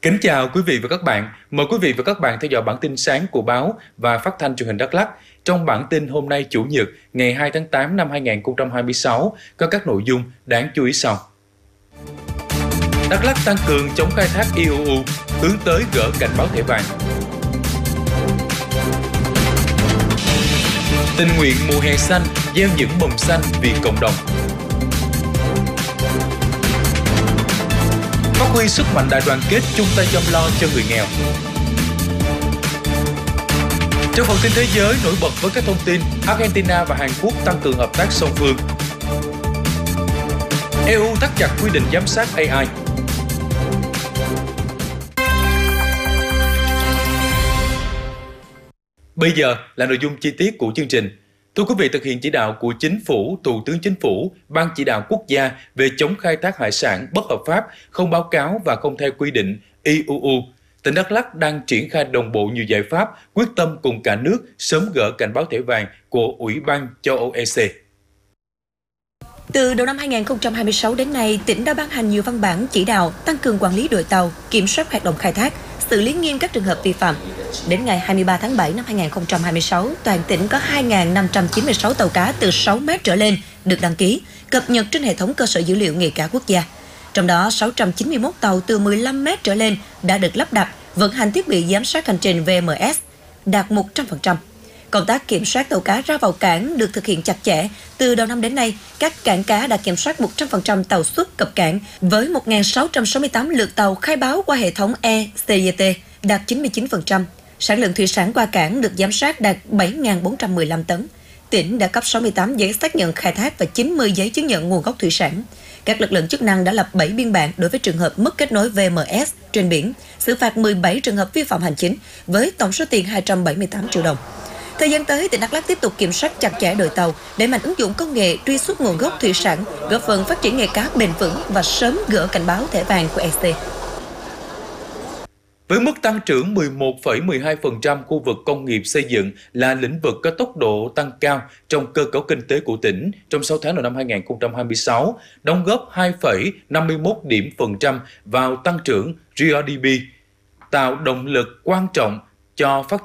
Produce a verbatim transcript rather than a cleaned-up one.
Kính chào quý vị và các bạn. Mời quý vị và các bạn theo dõi bản tin sáng của báo và phát thanh truyền hình Đắk Lắk. Trong bản tin hôm nay Chủ nhật ngày hai tháng tám năm hai nghìn không trăm hai mươi sáu có các nội dung đáng chú ý sau. Đắk Lắk tăng cường chống khai thác i u u, hướng tới gỡ cảnh báo thẻ vàng. Tình nguyện mùa hè xanh, gieo những mầm xanh vì cộng đồng. Phát huy sức mạnh đại đoàn kết, chung tay chăm lo cho người nghèo. Trong phần tin thế giới, nổi bật với các thông tin Argentina và Hàn Quốc tăng cường hợp tác song phương. e u thắt chặt quy định giám sát a i. Bây giờ là nội dung chi tiết của chương trình. Thưa quý vị, thực hiện chỉ đạo của Chính phủ, Thủ tướng Chính phủ, Ban chỉ đạo quốc gia về chống khai thác hải sản bất hợp pháp, không báo cáo và không theo quy định i u u, tỉnh Đắk Lắk đang triển khai đồng bộ nhiều giải pháp, quyết tâm cùng cả nước sớm gỡ cảnh báo thẻ vàng của Ủy ban châu Âu e xê. Từ đầu năm hai nghìn không trăm hai mươi sáu đến nay, tỉnh đã ban hành nhiều văn bản chỉ đạo tăng cường quản lý đội tàu, kiểm soát hoạt động khai thác, xử lý nghiêm các trường hợp vi phạm. Đến ngày hai mươi ba tháng bảy năm hai nghìn không trăm hai mươi sáu, toàn tỉnh có hai nghìn năm trăm chín mươi sáu tàu cá từ sáu mét trở lên được đăng ký, cập nhật trên hệ thống cơ sở dữ liệu nghề cá quốc gia. Trong đó, sáu trăm chín mươi mốt tàu từ mười lăm mét trở lên đã được lắp đặt, vận hành thiết bị giám sát hành trình vê em ét, đạt một trăm phần trăm. Công tác kiểm soát tàu cá ra vào cảng được thực hiện chặt chẽ. Từ đầu năm đến nay, các cảng cá đã kiểm soát một trăm phần trăm tàu xuất cập cảng với một nghìn sáu trăm sáu mươi tám lượt tàu khai báo qua hệ thống e xê giê tê đạt chín mươi chín phần trăm. Sản lượng thủy sản qua cảng được giám sát đạt bảy nghìn bốn trăm mười lăm tấn. Tỉnh đã cấp sáu mươi tám giấy xác nhận khai thác và chín mươi giấy chứng nhận nguồn gốc thủy sản. Các lực lượng chức năng đã lập bảy biên bản đối với trường hợp mất kết nối vê em ét trên biển, xử phạt mười bảy trường hợp vi phạm hành chính với tổng số tiền hai trăm bảy mươi tám triệu đồng. Thời gian tới, tỉnh Đắk Lắk tiếp tục kiểm soát chặt chẽ đội tàu, đẩy mạnh ứng dụng công nghệ truy xuất nguồn gốc thủy sản, góp phần phát triển nghề cá bền vững và sớm gỡ cảnh báo thẻ vàng của e xê. Với mức tăng trưởng mười một phẩy mười hai phần trăm, khu vực công nghiệp xây dựng là lĩnh vực có tốc độ tăng cao trong cơ cấu kinh tế của tỉnh trong sáu tháng đầu năm hai nghìn không trăm hai mươi sáu, đóng góp hai phẩy năm mươi mốt điểm phần trăm vào tăng trưởng giê đê pê, tạo động lực quan trọng cho phát triển